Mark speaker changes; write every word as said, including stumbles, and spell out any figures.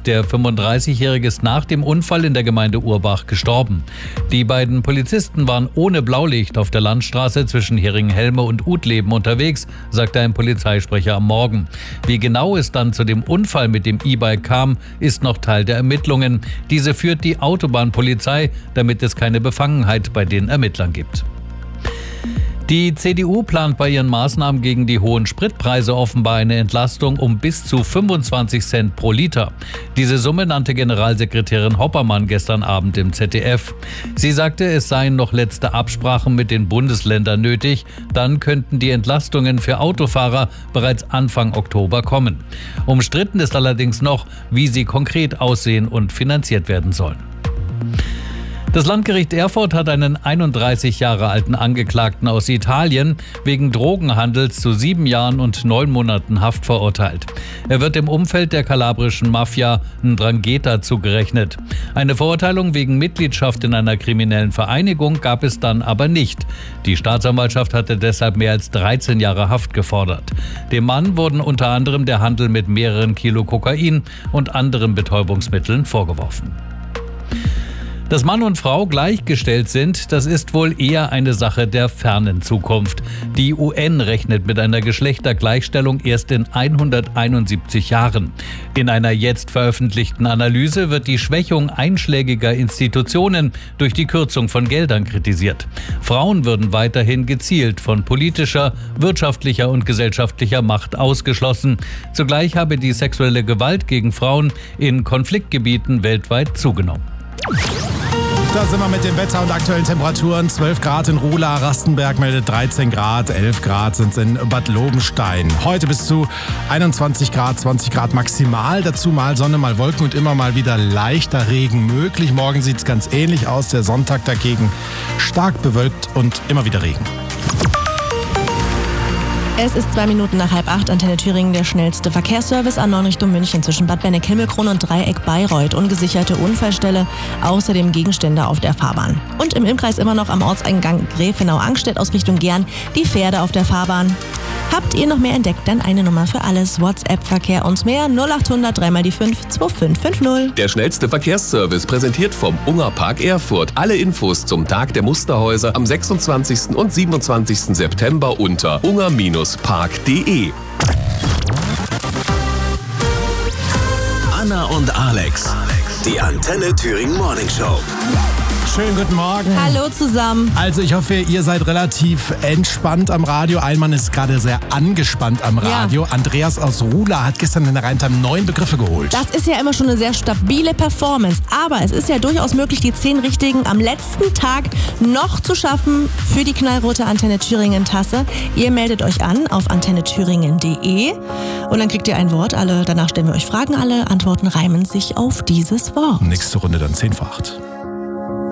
Speaker 1: Der fünfunddreißigjährige ist nach dem Unfall in der Gemeinde Urbach gestorben. Die beiden Polizisten waren ohne Blaulicht auf der Landstraße zwischen Heringen-Helme und Utleben unterwegs, sagte ein Polizeisprecher am Morgen. Wie genau es dann zu dem Unfall mit dem E-Bike kam, ist noch Teil der Ermittlungen. Diese führt die Autobahnpolizei, damit es keine Befangenheit bei den Ermittlern gibt. Die C D U plant bei ihren Maßnahmen gegen die hohen Spritpreise offenbar eine Entlastung um bis zu fünfundzwanzig Cent pro Liter. Diese Summe nannte Generalsekretärin Hoppermann gestern Abend im Z D F. Sie sagte, es seien noch letzte Absprachen mit den Bundesländern nötig. Dann könnten die Entlastungen für Autofahrer bereits Anfang Oktober kommen. Umstritten ist allerdings noch, wie sie konkret aussehen und finanziert werden sollen. Das Landgericht Erfurt hat einen einunddreißig Jahre alten Angeklagten aus Italien wegen Drogenhandels zu sieben Jahren und neun Monaten Haft verurteilt. Er wird im Umfeld der kalabrischen Mafia Ndrangheta zugerechnet. Eine Verurteilung wegen Mitgliedschaft in einer kriminellen Vereinigung gab es dann aber nicht. Die Staatsanwaltschaft hatte deshalb mehr als dreizehn Jahre Haft gefordert. Dem Mann wurden unter anderem der Handel mit mehreren Kilo Kokain und anderen Betäubungsmitteln vorgeworfen. Dass Mann und Frau gleichgestellt sind, das ist wohl eher eine Sache der fernen Zukunft. Die U N rechnet mit einer Geschlechtergleichstellung erst in hunderteinundsiebzig Jahren. In einer jetzt veröffentlichten Analyse wird die Schwächung einschlägiger Institutionen durch die Kürzung von Geldern kritisiert. Frauen würden weiterhin gezielt von politischer, wirtschaftlicher und gesellschaftlicher Macht ausgeschlossen. Zugleich habe die sexuelle Gewalt gegen Frauen in Konfliktgebieten weltweit zugenommen.
Speaker 2: Da sind wir mit dem Wetter und aktuellen Temperaturen. zwölf Grad in Ruhla, Rastenberg meldet dreizehn Grad, elf Grad sind es in Bad Lobenstein. Heute bis zu einundzwanzig Grad, zwanzig Grad maximal. Dazu mal Sonne, mal Wolken und immer mal wieder leichter Regen möglich. Morgen sieht es ganz ähnlich aus. Der Sonntag dagegen stark bewölkt und immer wieder Regen.
Speaker 3: Es ist zwei Minuten nach halb acht, Antenne Thüringen, der schnellste Verkehrsservice A neun Richtung München zwischen Bad Benneck-Himmelkron und Dreieck Bayreuth. Ungesicherte Unfallstelle, außerdem Gegenstände auf der Fahrbahn. Und im Imkreis immer noch am Ortseingang Gräfenau-Angstedt aus Richtung Gern die Pferde auf der Fahrbahn. Habt ihr noch mehr entdeckt? Dann eine Nummer für alles. WhatsApp-Verkehr und mehr null achthundert drei mal die fünf zwei fünf fünf null.
Speaker 4: Der schnellste Verkehrsservice präsentiert vom Unger Park Erfurt. Alle Infos zum Tag der Musterhäuser am sechsundzwanzigsten und siebenundzwanzigsten September unter unger Bindestrich park punkt de.
Speaker 5: Anna und Alex, die Antenne Thüringen Morning Show.
Speaker 2: Schönen guten Morgen.
Speaker 3: Hallo zusammen.
Speaker 2: Also ich hoffe, ihr seid relativ entspannt am Radio. Ein Mann ist gerade sehr angespannt am Radio. Ja. Andreas aus Ruhla hat gestern in der Rheintal neun Begriffe geholt.
Speaker 3: Das ist ja immer schon eine sehr stabile Performance. Aber es ist ja durchaus möglich, die zehn Richtigen am letzten Tag noch zu schaffen für die knallrote Antenne Thüringen Tasse. Ihr meldet euch an auf antenne thüringen punkt de und dann kriegt ihr ein Wort. Alle, danach stellen wir euch Fragen. Alle Antworten reimen sich auf dieses Wort.
Speaker 2: Nächste Runde dann zehn vor acht.